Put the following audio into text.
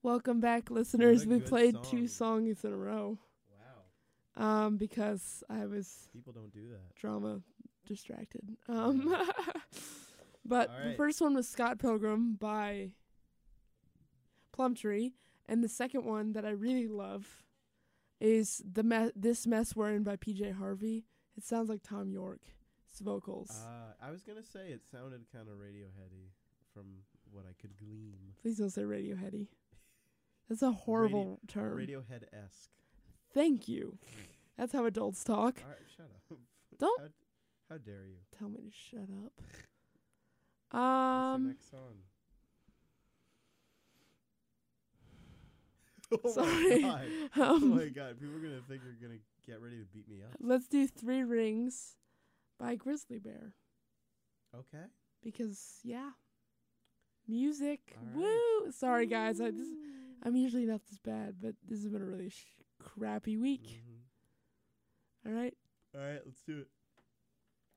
Welcome back, listeners. What a We good played song. 2 songs in a row. Wow. Because I was People don't do that. drama distracted. Yeah. But All the right. first one was Scott Pilgrim by Plumtree, and the second one that I really love is This Mess We're In by PJ Harvey. It sounds like Tom York. His vocals. I was going to say it sounded kind of Radioheady from what I could glean. Please don't say Radioheady. That's a horrible term. Radiohead-esque. Thank you. That's how adults talk. All right, shut up. Don't How dare you? tell me to shut up. What's the next song? Oh Sorry. my god. Oh my god. People are going to think you're going to get ready to beat me up. Let's do 3 Rings by Grizzly Bear. Okay. Because, yeah. Music. All right. Woo! Sorry, guys. I'm usually not this bad, but this has been a really crappy week. Mm-hmm. All right. All right, let's do it.